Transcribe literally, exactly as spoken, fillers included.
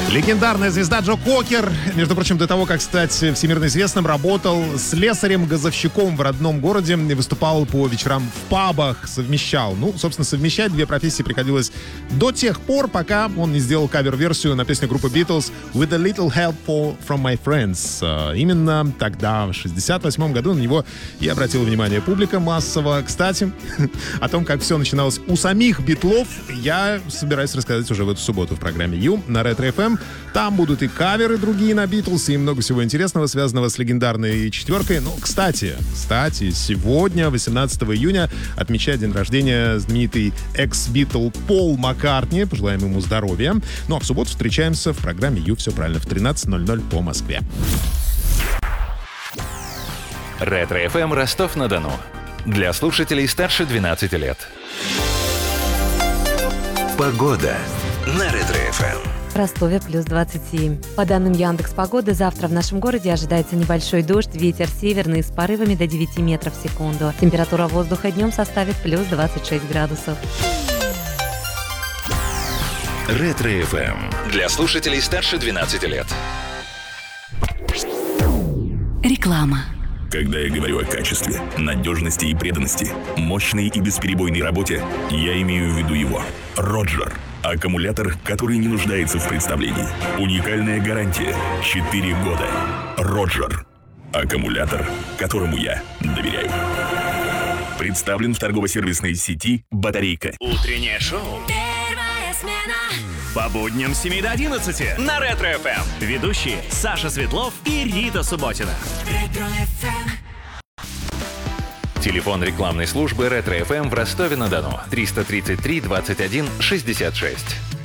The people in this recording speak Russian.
Легендарная звезда Джо Кокер, между прочим, до того, как стать всемирно известным, работал слесарем-газовщиком в родном городе и выступал по вечерам в пабах, совмещал. Ну, собственно, совмещать две профессии приходилось до тех пор, пока он не сделал кавер-версию на песню группы Beatles «With a little help for, from my friends». Именно тогда, в шестьдесят восьмом году, на него и обратила внимание публика массово. Кстати, о том, как все начиналось у самих Битлов, я собираюсь рассказать уже в эту субботу в программе «Ю» на Ретро эф эм. Там будут и каверы другие на Битлз, и много всего интересного, связанного с легендарной четверкой. Ну, кстати, кстати, сегодня, восемнадцатого июня, отмечает день рождения знаменитый экс-Битл Пол Маккартни. Пожелаем ему здоровья. Ну, а в субботу встречаемся в программе «Ю». Все правильно, в тринадцать ноль ноль по Москве. Ретро эф эм Ростов-на-Дону. Для слушателей старше двенадцати лет. Погода на Ретро эф эм. В Ростове плюс двадцать семь. По данным Яндекс.Погоды, завтра в нашем городе ожидается небольшой дождь, ветер северный с порывами до девяти метров в секунду. Температура воздуха днем составит плюс двадцать шесть градусов. Ретро эф эм. Для слушателей старше двенадцати лет. Реклама. Когда я говорю о качестве, надежности и преданности, мощной и бесперебойной работе, я имею в виду его. Роджер. Аккумулятор, который не нуждается в представлении. Уникальная гарантия. четыре года. Роджер. Аккумулятор, которому я доверяю. Представлен в торгово-сервисной сети «Батарейка». Утреннее шоу. Первая смена. По будням с семи до одиннадцати на Ретро эф эм. Ведущие Саша Светлов и Рита Субботина. Ретро эф эм. Телефон рекламной службы Ретро эф эм в Ростове-на-Дону. триста тридцать три двадцать один шестьдесят шесть.